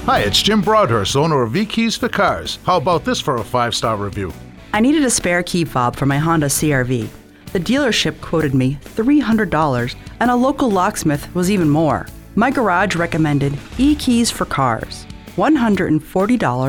Hi, it's Jim Broadhurst, owner of E-Keys for Cars. How about this for a 5-star review? I needed a spare key fob for my Honda CR-V. The dealership quoted me $300, and a local locksmith was even more. My garage recommended E-Keys for Cars. $140